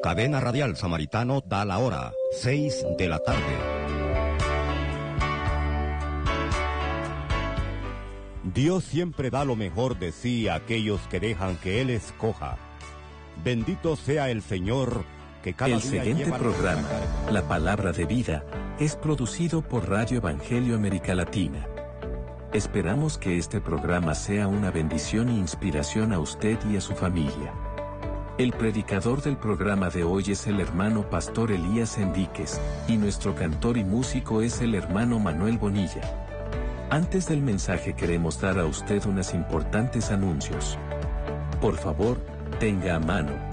Cadena Radial Samaritano da la hora, 6 de la tarde. Dios siempre da lo mejor de sí a aquellos que dejan que Él escoja. Bendito sea el Señor que cada día El siguiente programa, La Palabra de Vida, es producido por Radio Evangelio América Latina. Esperamos que este programa sea una bendición e inspiración a usted y a su familia. El predicador del programa de hoy es el hermano Pastor Elías Enríquez, y nuestro cantor y músico es el hermano Manuel Bonilla. Antes del mensaje queremos dar a usted unos importantes anuncios. Por favor, tenga a mano